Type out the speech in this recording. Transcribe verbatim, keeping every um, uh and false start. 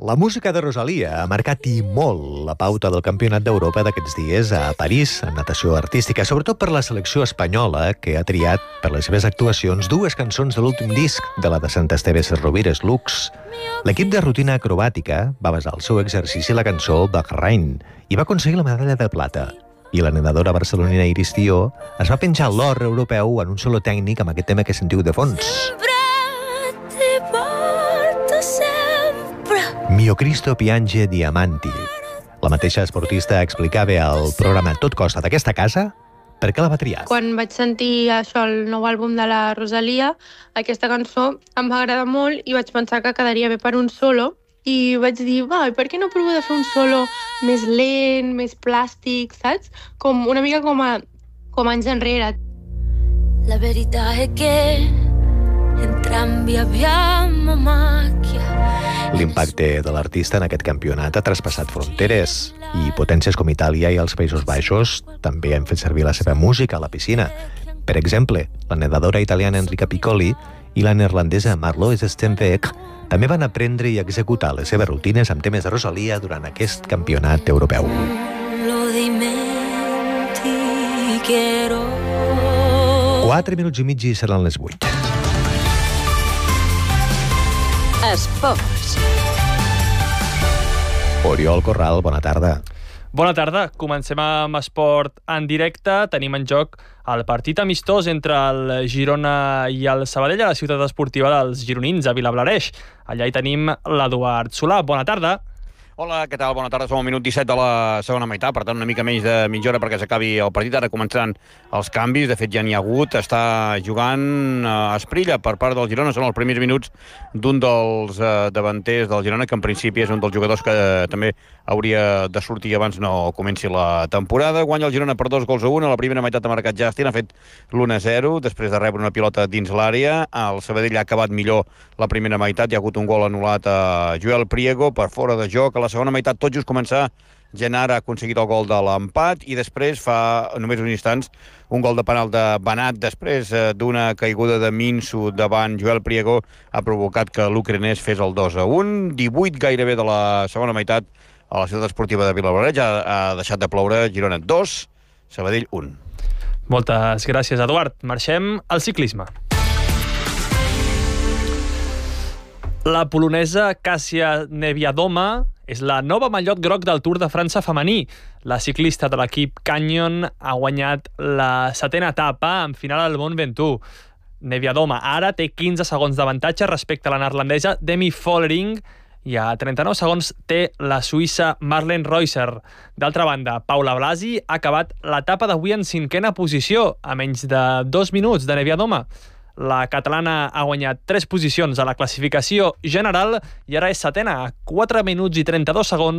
La música de Rosalía ha marcat i molt la pauta del Campionat d'Europa d'aquests dies a París, en natació artística, sobretot per la selecció espanyola, que ha triat per les seves actuacions dues cançons de l'últim disc de la de Sant Esteve Sesrovires Lux. L'equip de rutina acrobàtica va basar el seu exercici a la cançó Bahrain i va aconseguir la medalla de plata. I la nedadora barcelonina Iris Tió es va penjar l'or europeu en un solo tècnic amb aquest tema que sentiu de fons. Mio Cristo piange diamanti. La mateixa esportista explicava al programa Tot costa d'aquesta casa per què la va triar. Quan vaig sentir això, el nou àlbum de la Rosalía, aquesta cançó em va agradar molt i vaig pensar que quedaria bé per un solo i vaig dir, va, per què no provo de fer un solo més lent, més plàstic, saps? Com una mica com, a, com anys enrere. La verità è che entrambi abbiamo macchia. L'impacte de l'artista en aquest campionat ha traspassat fronteres i potències com Itàlia i els Països Baixos també han fet servir la seva música a la piscina. Per exemple, la nedadora italiana Enrica Piccoli i la neerlandesa Marloes Stenbeek també van aprendre i executar les seves rutines amb temes de Rosalía durant aquest campionat europeu. Quatre minuts i mig i seran les vuit. Esports. Oriol Corral, bona tarda. Bona tarda. Comencem amb esport en directe. Tenim en joc el partit amistós entre el Girona i el Sabadell a la ciutat esportiva dels gironins, a Vilablareix. Allà hi tenim l'Eduard Solà. Bona tarda. Hola, què tal? Bona tarda. Som al minut disset de la segona meitat, per tant una mica menys de mitja hora perquè s'acabi el partit. Ara començaran els canvis, de fet ja n'hi ha hagut. Està jugant a Esprilla per part del Girona. Són els primers minuts d'un dels eh, davanters del Girona, que en principi és un dels jugadors que eh, també hauria de sortir abans no comenci la temporada. Guanya el Girona per dos gols a un. A la primera meitat ha marcat Justin, ha fet l'u a zero després de rebre una pilota dins l'àrea. El Sabadell ha acabat millor la primera meitat. Hi ha hagut un gol anul·lat a Joel Priego per fora de joc. A la segona meitat, tot just començar, Genaro ha aconseguit el gol de l'empat i després, fa només uns instants, un gol de penal de Banat després eh, d'una caiguda de Minsu davant Joel Priego ha provocat que l'ucranès fes el dos a un. divuit gairebé de la segona meitat a la ciutat esportiva de Vilablareix. Ha, ha deixat de ploure. Girona dos, Sabadell un. Moltes gràcies, Eduard. Marxem al ciclisme. La polonesa Kasia Niewiadoma és la nova mallot groc del Tour de França femení. La ciclista de l'equip Canyon ha guanyat la setena etapa en final al Mont Ventoux. Niewiadoma ara té quinze segons d'avantatge respecte a la neerlandesa Demi Vollering i a trenta-nou segons té la suïssa Marlene Reusser. D'altra banda, Paula Blasi ha acabat l'etapa d'avui en cinquena posició, a menys de dos minuts de Niewiadoma. La catalana ha guanyat tres posicions a la classificació general i ara és setena, a quatre minuts i trenta-dos segons